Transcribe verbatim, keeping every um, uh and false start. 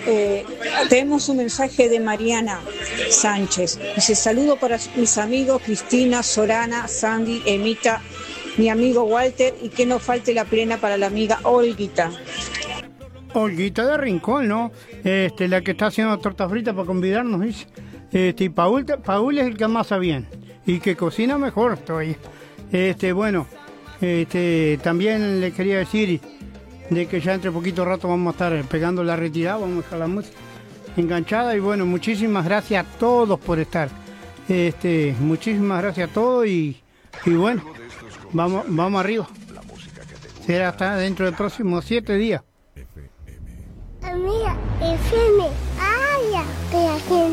Eh, tenemos un mensaje de Mariana Sánchez. Dice: saludo para mis amigos Cristina, Sorana, Sandy, Emita, mi amigo Walter, y que no falte la plena para la amiga Olguita. Olguita de Rincón, ¿no? Este, la que está haciendo torta frita para convidarnos, dice. Este, y Paul, Paul es el que amasa bien y que cocina mejor todavía. Este, bueno, este, también le quería decir de que ya entre poquito rato vamos a estar pegando la retirada, vamos a dejar la música enganchada. Y bueno, muchísimas gracias a todos por estar. Este, muchísimas gracias a todos y, y bueno, vamos, vamos arriba. Será hasta dentro de próximos siete días. Amiga, F M, ay, ya,